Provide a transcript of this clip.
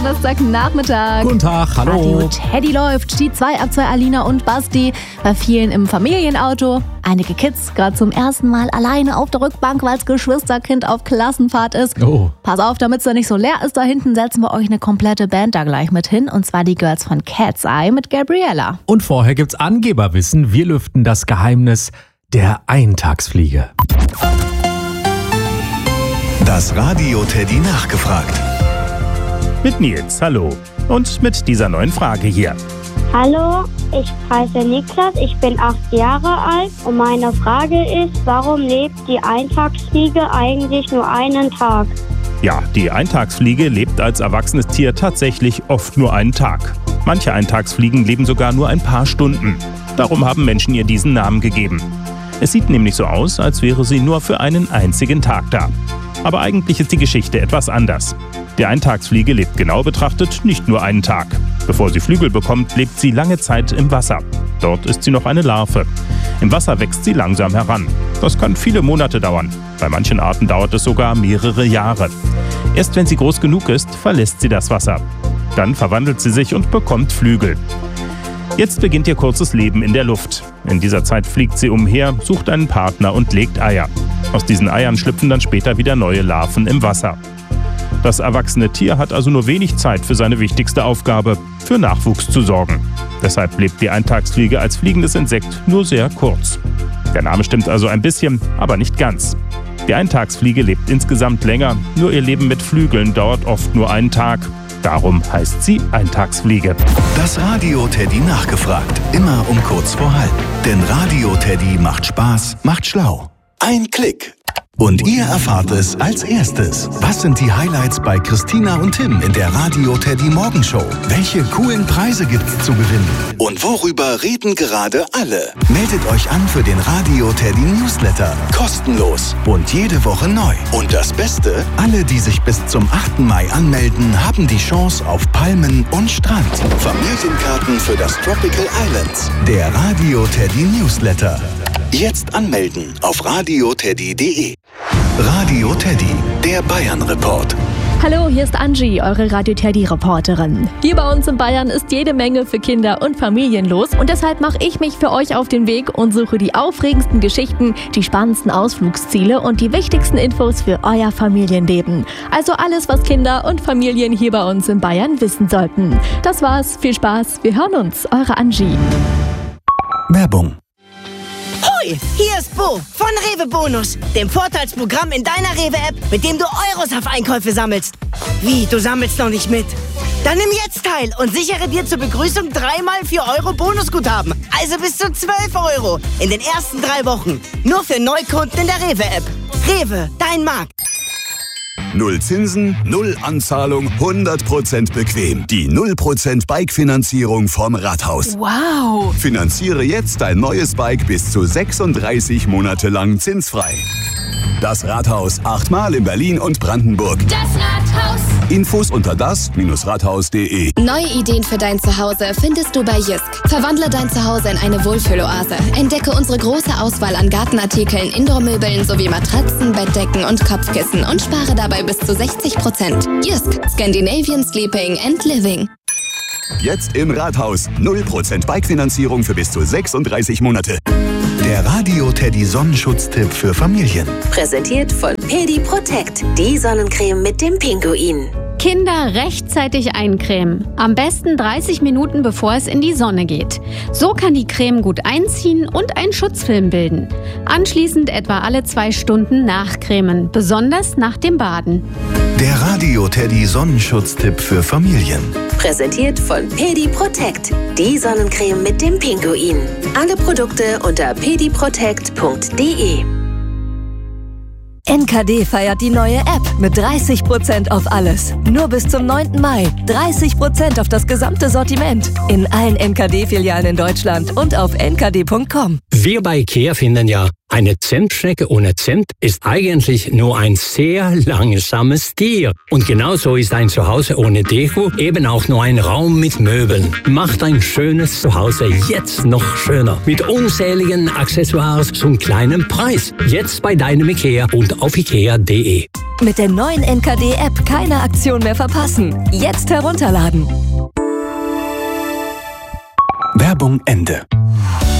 Nachmittag. Guten Tag, hallo. Radio Teddy läuft. Die 2 ab 2 Alina und Basti. Bei vielen im Familienauto. Einige Kids gerade zum ersten Mal alleine auf der Rückbank, weil das Geschwisterkind auf Klassenfahrt ist. Oh. Pass auf, damit es da nicht so leer ist, da hinten setzen wir euch eine komplette Band da gleich mit hin. Und zwar die Girls von Cat's Eye mit Gabriella. Und vorher gibt's Angeberwissen. Wir lüften das Geheimnis der Eintagsfliege. Das Radio Teddy nachgefragt. Mit Nils, hallo. Und mit dieser neuen Frage hier. Hallo, ich heiße Niklas, ich bin 8 Jahre alt und meine Frage ist, warum lebt die Eintagsfliege eigentlich nur einen Tag? Ja, die Eintagsfliege lebt als erwachsenes Tier tatsächlich oft nur einen Tag. Manche Eintagsfliegen leben sogar nur ein paar Stunden. Darum haben Menschen ihr diesen Namen gegeben. Es sieht nämlich so aus, als wäre sie nur für einen einzigen Tag da. Aber eigentlich ist die Geschichte etwas anders. Die Eintagsfliege lebt genau betrachtet nicht nur einen Tag. Bevor sie Flügel bekommt, lebt sie lange Zeit im Wasser. Dort ist sie noch eine Larve. Im Wasser wächst sie langsam heran. Das kann viele Monate dauern. Bei manchen Arten dauert es sogar mehrere Jahre. Erst wenn sie groß genug ist, verlässt sie das Wasser. Dann verwandelt sie sich und bekommt Flügel. Jetzt beginnt ihr kurzes Leben in der Luft. In dieser Zeit fliegt sie umher, sucht einen Partner und legt Eier. Aus diesen Eiern schlüpfen dann später wieder neue Larven im Wasser. Das erwachsene Tier hat also nur wenig Zeit für seine wichtigste Aufgabe, für Nachwuchs zu sorgen. Deshalb lebt die Eintagsfliege als fliegendes Insekt nur sehr kurz. Der Name stimmt also ein bisschen, aber nicht ganz. Die Eintagsfliege lebt insgesamt länger, nur ihr Leben mit Flügeln dauert oft nur einen Tag. Darum heißt sie Eintagsfliege. Das Radio Teddy nachgefragt. Immer um kurz vor halb. Denn Radio Teddy macht Spaß, macht schlau. Ein Klick. Und ihr erfahrt es als erstes. Was sind die Highlights bei Christina und Tim in der Radio Teddy Morgenshow? Welche coolen Preise gibt's zu gewinnen? Und worüber reden gerade alle? Meldet euch an für den Radio Teddy Newsletter. Kostenlos und jede Woche neu. Und das Beste, alle, die sich bis zum 8. Mai anmelden, haben die Chance auf Palmen und Strand. Familienkarten für das Tropical Islands. Der Radio Teddy Newsletter. Jetzt anmelden auf radioteddy.de. Radio Teddy, der Bayern-Report. Hallo, hier ist Angie, eure Radio Teddy-Reporterin. Hier bei uns in Bayern ist jede Menge für Kinder und Familien los und deshalb mache ich mich für euch auf den Weg und suche die aufregendsten Geschichten, die spannendsten Ausflugsziele und die wichtigsten Infos für euer Familienleben. Also alles, was Kinder und Familien hier bei uns in Bayern wissen sollten. Das war's, viel Spaß, wir hören uns, eure Angie. Werbung. Hoi, hier ist Bo von Rewe Bonus, dem Vorteilsprogramm in deiner Rewe-App, mit dem du Euros auf Einkäufe sammelst. Wie, du sammelst noch nicht mit? Dann nimm jetzt teil und sichere dir zur Begrüßung 3x 4 Euro Bonusguthaben. Also bis zu 12 Euro in den ersten 3 Wochen. Nur für Neukunden in der Rewe-App. Rewe, dein Markt. 0 Zinsen, 0 Anzahlung, 100% bequem. Die 0% Bike-Finanzierung vom Rathaus. Wow! Finanziere jetzt dein neues Bike bis zu 36 Monate lang zinsfrei. Das Rathaus, 8-mal in Berlin und Brandenburg. Das Rathaus. Infos unter das-rathaus.de. Neue Ideen für dein Zuhause findest du bei Jysk. Verwandle dein Zuhause in eine Wohlfühloase. Entdecke unsere große Auswahl an Gartenartikeln, Indoormöbeln sowie Matratzen, Bettdecken und Kopfkissen und spare dabei bis zu 60%. Jysk, Scandinavian Sleeping and Living. Jetzt im Rathaus. 0% Bike-Finanzierung für bis zu 36 Monate. Der Radio Teddy Sonnenschutztipp für Familien. Präsentiert von Pedi Protect, die Sonnencreme mit dem Pinguin. Kinder rechtzeitig eincremen. Am besten 30 Minuten bevor es in die Sonne geht. So kann die Creme gut einziehen und einen Schutzfilm bilden. Anschließend etwa alle 2 Stunden nachcremen, besonders nach dem Baden. Der Radio Teddy Sonnenschutztipp für Familien. Präsentiert von Pedi Protect, die Sonnencreme mit dem Pinguin. Alle Produkte unter pediprotect.de. NKD feiert die neue App mit 30% auf alles. Nur bis zum 9. Mai. 30% auf das gesamte Sortiment. In allen NKD-Filialen in Deutschland und auf nkd.com. Wir bei IKEA finden ja, Eine Zimtschnecke ohne Zimt ist eigentlich nur ein sehr langsames Tier. Und genauso ist ein Zuhause ohne Deko eben auch nur ein Raum mit Möbeln. Macht ein schönes Zuhause jetzt noch schöner. Mit unzähligen Accessoires zum kleinen Preis. Jetzt bei deinem IKEA und auf ikea.de. Mit der neuen NKD-App keine Aktion mehr verpassen. Jetzt herunterladen. Werbung Ende.